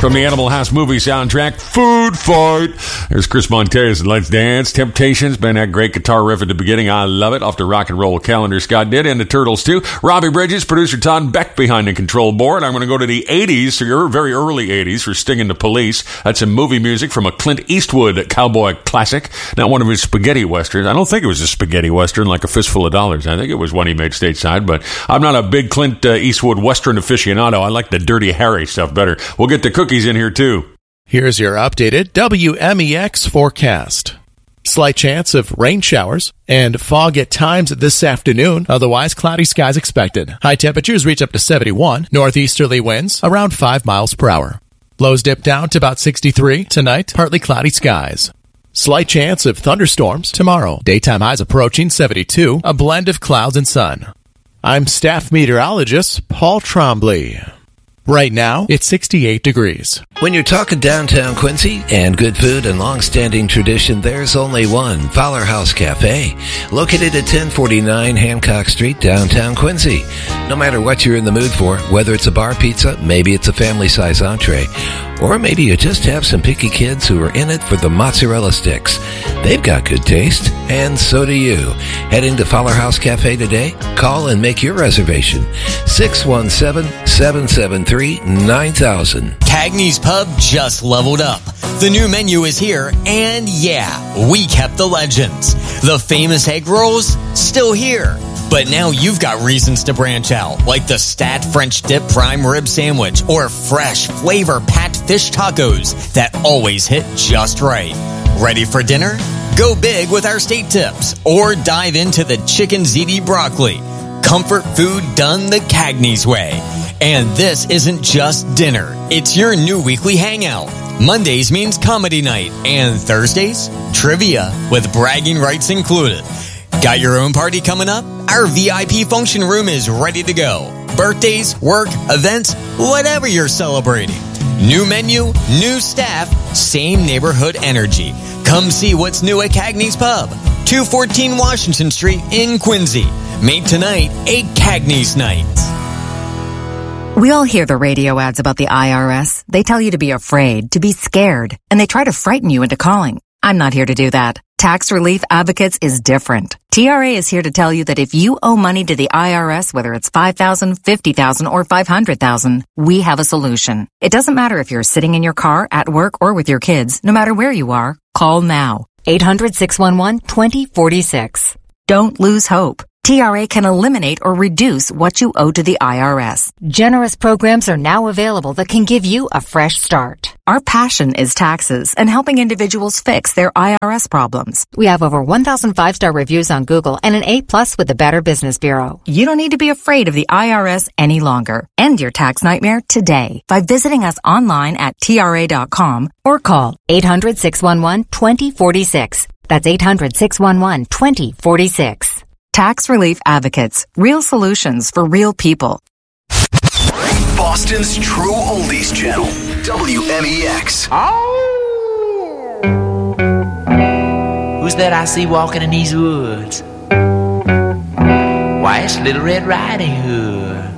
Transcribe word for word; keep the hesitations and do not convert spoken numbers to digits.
From the Animal House movie soundtrack, Food Fight. There's Chris Montez and Let's Dance. Temptations, been that great guitar riff at the beginning. I love it. Off the rock and roll calendar, Scott did. And the Turtles, too. Robbie Bridges, producer Todd Beck behind the control board. I'm going to go to the eighties, so your very early eighties, for Stinging the Police. That's some movie music from a Clint Eastwood cowboy classic. Not one of his spaghetti westerns. I don't think it was a spaghetti western like A Fistful of Dollars. I think it was one he made stateside, but I'm not a big Clint uh, Eastwood western aficionado. I like the Dirty Harry stuff better. We'll get the cookies in here, too. Here's your updated W M E X forecast. Slight chance of rain showers and fog at times this afternoon. Otherwise, cloudy skies expected. High temperatures reach up to seventy-one. Northeasterly winds around five miles per hour. Lows dip down to about sixty-three. Tonight, partly cloudy skies. Slight chance of thunderstorms tomorrow. Daytime highs approaching seventy-two. A blend of clouds and sun. I'm staff meteorologist Paul Trombley. Right now, it's sixty-eight degrees. When you're talking downtown Quincy and good food and long-standing tradition, there's only one, Fowler House Cafe, located at ten forty-nine Hancock Street, downtown Quincy. No matter what you're in the mood for, whether it's a bar pizza, maybe it's a family-size entree, or maybe you just have some picky kids who are in it for the mozzarella sticks. They've got good taste, and so do you. Heading to Fowler House Cafe today? Call and make your reservation. six one seven, seven seven three, nine thousand. Cagney's Pub just leveled up. The new menu is here, and yeah, we kept the legends. The famous egg rolls, still here. But now you've got reasons to branch out, like the Stat French Dip Prime Rib Sandwich or fresh flavor-packed fish tacos that always hit just right. Ready for dinner? Go big with our steak tips or dive into the chicken ziti broccoli. Comfort food done the Cagney's way. And this isn't just dinner. It's your new weekly hangout. Mondays means comedy night, and Thursdays, trivia with bragging rights included. Got your own party coming up? Our V I P function room is ready to go. Birthdays, work, events, whatever you're celebrating. New menu, new staff, same neighborhood energy. Come see what's new at Cagney's Pub, two fourteen Washington Street in Quincy. Made tonight a Cagney's night. We all hear the radio ads about the I R S. They tell you to be afraid, to be scared, and they try to frighten you into calling. I'm not here to do that. Tax Relief Advocates is different. T R A is here to tell you that if you owe money to the I R S, whether it's five thousand dollars, fifty thousand dollars, or five hundred thousand dollars, we have a solution. It doesn't matter if you're sitting in your car, at work, or with your kids. No matter where you are, call now. eight hundred, six one one, two zero four six. Don't lose hope. T R A can eliminate or reduce what you owe to the I R S. Generous programs are now available that can give you a fresh start. Our passion is taxes and helping individuals fix their I R S problems. We have over one thousand five-star reviews on Google and an A plus with the Better Business Bureau. You don't need to be afraid of the I R S any longer. End your tax nightmare today by visiting us online at T R A dot com or call eight hundred, six one one, two zero four six. That's eight hundred, six one one, two zero four six. Tax Relief Advocates. Real solutions for real people. Boston's true oldies channel. W M E X. Oh! Who's that I see walking in these woods? Why, it's Little Red Riding Hood.